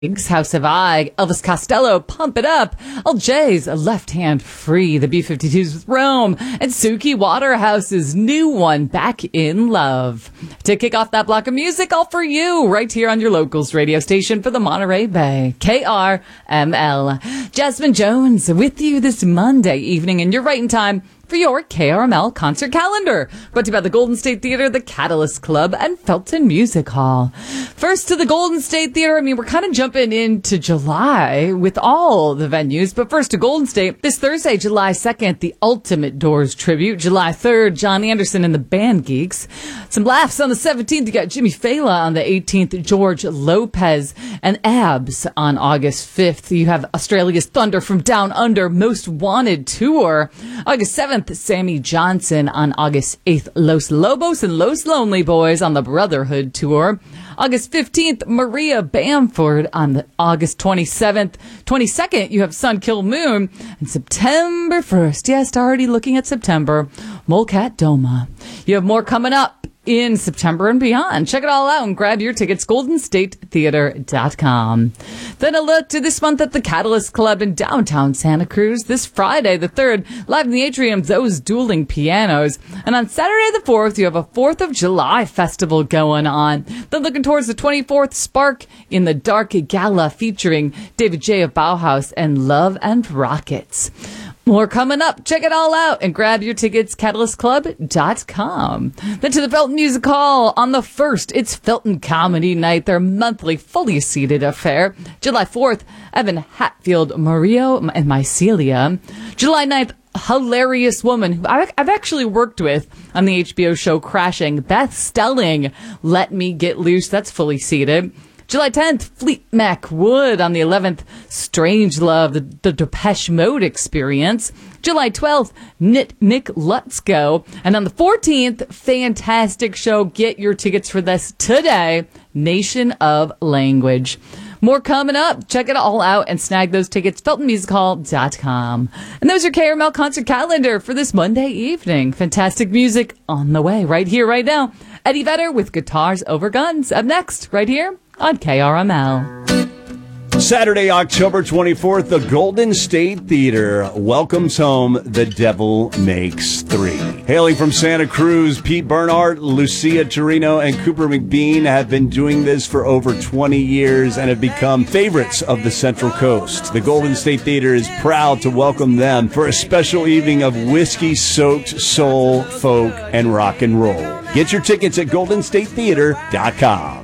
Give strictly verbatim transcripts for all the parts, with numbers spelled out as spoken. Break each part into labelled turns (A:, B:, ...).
A: House of I, Elvis Costello, Pump It Up, L J's Left Hand Free, the B fifty-twos with Rome, and Suki Waterhouse's new one, Back in Love. To kick off that block of music, all for you, right here on your locals radio station for the Monterey Bay, K R M L. Jasmine Jones with you this Monday evening, and you're right in time for your K R M L concert calendar, brought to you by the Golden State Theater, the Catalyst Club, and Felton Music Hall. First to the Golden State Theater. I mean, we're kind of jumping into July with all the venues, but first to Golden State. This Thursday, July second, the Ultimate Doors Tribute. July third, John Anderson and the Band Geeks. Some laughs on the seventeenth. You got Jimmy Fallon on the eighteenth, George Lopez, and Abs on August fifth. You have Australia's Thunder from Down Under Most Wanted Tour. August seventh, Sammy Johnson. On August eighth, Los Lobos and Los Lonely Boys on the Brotherhood Tour. August fifteenth, Maria Bamford. On the August twenty-seventh, twenty-second, you have Sun Kill Moon. And September first, yes, already looking at September, Molcat Doma. You have more coming up in September and beyond. Check it all out and grab your tickets, golden state theater dot com. Then a look to this month at the Catalyst Club in downtown Santa Cruz. This Friday, the third, live in the atrium, Those Dueling Pianos. And on Saturday, the fourth, you have a fourth of July festival going on. Then looking towards the twenty-fourth, Spark in the Dark Gala featuring David J. of Bauhaus and Love and Rockets. More coming up. Check it all out and grab your tickets, catalyst club dot com. Then to the Felton Music Hall on the first. It's Felton Comedy Night, their monthly fully seated affair. July fourth, Evan Hatfield, Mario, and Mycelia. July ninth, hilarious woman who I've actually worked with on the H B O show Crashing, Beth Stelling, Let Me Get Loose. That's fully seated. July tenth, Fleet Mac Wood. On the eleventh, Strange Love, the, the Depeche Mode Experience. July twelfth, Nick, Nick Lutzko. And on the fourteenth, fantastic show. Get your tickets for this today, Nation of Language. More coming up. Check it all out and snag those tickets, felton music hall dot com. And those are K R M L concert calendar for this Monday evening. Fantastic music on the way right here, right now. Eddie Vedder with Guitars Over Guns. Up next, right here on K R M L.
B: Saturday, October twenty-fourth, the Golden State Theater welcomes home The Devil Makes Three. Hailing from Santa Cruz, Pete Bernhardt, Lucia Torino, and Cooper McBean have been doing this for over twenty years and have become favorites of the Central Coast. The Golden State Theater is proud to welcome them for a special evening of whiskey-soaked soul, folk, and rock and roll. Get your tickets at golden state theater dot com.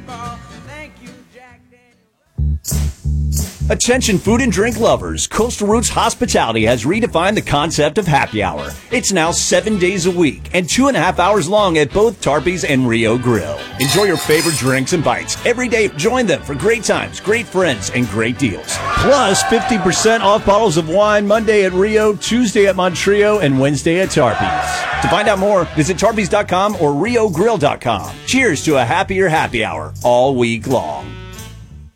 B: Attention food and drink lovers, Coastal Roots Hospitality has redefined the concept of happy hour. It's now seven days a week and two and a half hours long at both Tarpey's and Rio Grill. Enjoy your favorite drinks and bites every day. Join them for great times, great friends, and great deals. Plus, fifty percent off bottles of wine Monday at Rio, Tuesday at Montrio, and Wednesday at Tarpey's. To find out more, visit tarpeys dot com or rio grill dot com. Cheers to a happier happy hour all week long.